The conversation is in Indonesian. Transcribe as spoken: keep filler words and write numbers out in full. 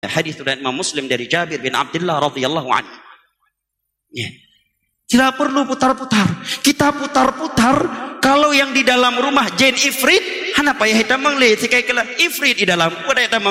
Hadis dari Imam Muslim dari Jabir bin Abdullah radhiyallahu anhu. Ya. Tidak perlu putar-putar. Kita putar-putar kalau yang di dalam rumah jin ifrit, hanapa ya hitam menglih sikai kala ifrit di dalam. Kuda hitam